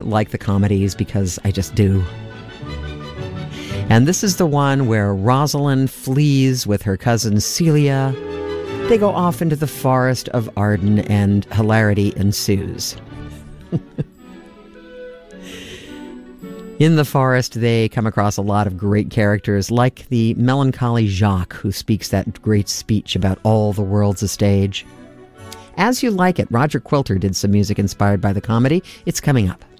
like the comedies because I just do. And this is the one where Rosalind flees with her cousin Celia. They go off into the forest of Arden and hilarity ensues. In the forest, they come across a lot of great characters, like the melancholy Jacques, who speaks that great speech about all the world's a stage. As You Like It, Roger Quilter did some music inspired by the comedy. It's coming up.